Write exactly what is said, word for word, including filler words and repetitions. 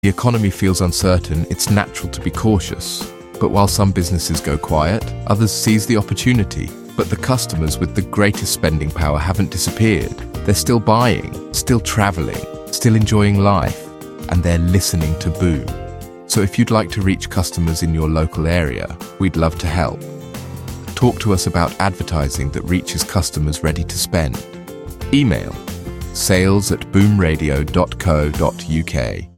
The economy feels uncertain, it's natural to be cautious. But while some businesses go quiet, others seize the opportunity. But the customers with the greatest spending power haven't disappeared. They're still buying, still traveling, still enjoying life, and they're listening to Boom. So if you'd like to reach customers in your local area, we'd love to help. Talk to us about advertising that reaches customers ready to spend. Email sales at boomradio dot co dot uk.